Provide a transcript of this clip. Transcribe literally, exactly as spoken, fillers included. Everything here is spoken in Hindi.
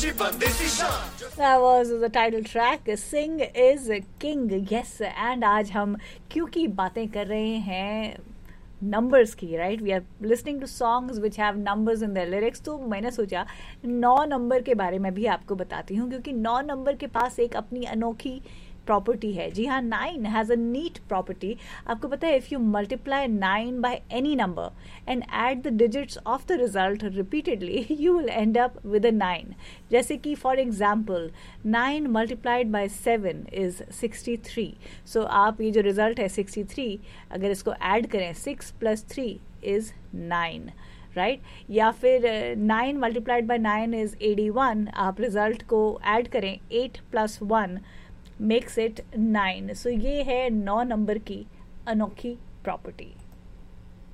That was the title track, Sing is King. Yes, and आज हम क्योंकि बातें कर रहे हैं नंबर्स की, right, we are listening to songs which have numbers in their lyrics. तो मैंने सोचा नौ नंबर के बारे में भी आपको बताती हूँ, क्योंकि नौ नंबर के पास एक अपनी अनोखी प्रॉपर्टी है. जी हाँ, nine has a neat property. आपको पता है, if you multiply nine by any number and add the digits of the result repeatedly, you will and up with a nine. जैसे कि for example nine multiplied by seven is sixty three. सो आप ये जो रिजल्ट है सिक्सटी थ्री, अगर इसको ऐड करें, six plus three is nine, right. या फिर nine multiplied by nine is eighty one. आप रिजल्ट को ऐड करें, eight plus one makes it nine. सो ये है नौ नंबर की अनोखी प्रॉपर्टी.